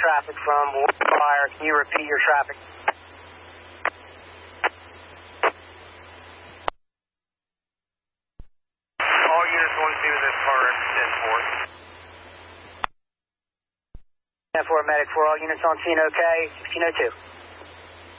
traffic from Fire. Can you repeat your traffic? All units 1-2, this car represents 4. 10-4 medic for all units on scene, okay? 1602.